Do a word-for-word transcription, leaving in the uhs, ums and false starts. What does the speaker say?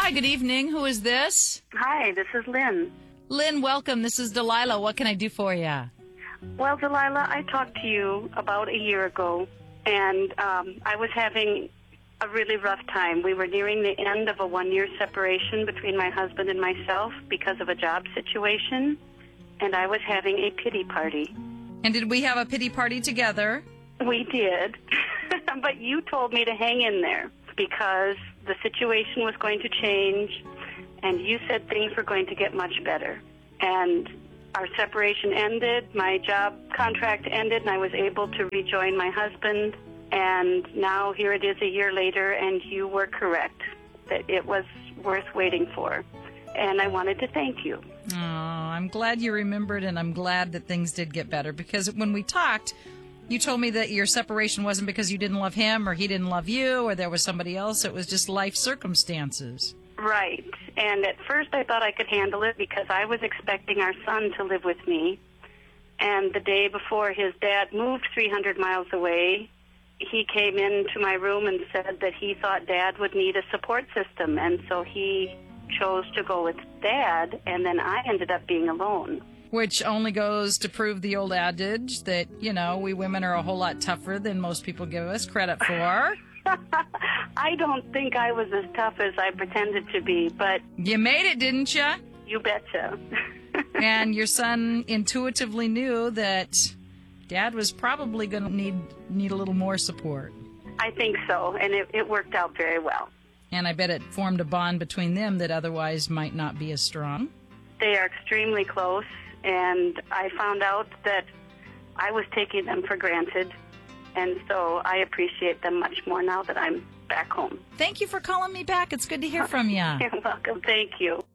Hi, good evening. Who is this? Hi, this is Lynn. Lynn, welcome. This is Delilah. What can I do for you? Well, Delilah, I talked to you about a year ago, and um, I was having a really rough time. We were nearing the end of a one-year separation between my husband and myself because of a job situation, and I was having a pity party. And did we have a pity party together? We did, but you told me to hang in there because the situation was going to change, and you said things were going to get much better. And our separation ended, my job contract ended, and I was able to rejoin my husband. And now here it is a year later, and you were correct that it was worth waiting for. And I wanted to thank you. Oh, I'm glad you remembered, and I'm glad that things did get better, because when we talked, you told me that your separation wasn't because you didn't love him or he didn't love you or there was somebody else. It was just life circumstances. Right. And at first I thought I could handle it because I was expecting our son to live with me. And the day before his dad moved three hundred miles away, he came into my room and said that he thought Dad would need a support system. And so he chose to go with Dad, and then I ended up being alone. Which only goes to prove the old adage that, you know, we women are a whole lot tougher than most people give us credit for. I don't think I was as tough as I pretended to be, but... You made it, didn't you? You betcha. And your son intuitively knew that Dad was probably going to need need a little more support. I think so, and it, it worked out very well. And I bet it formed a bond between them that otherwise might not be as strong. They are extremely close, and I found out that I was taking them for granted, and so I appreciate them much more now that I'm back home. Thank you for calling me back. It's good to hear from you. You're welcome. Thank you.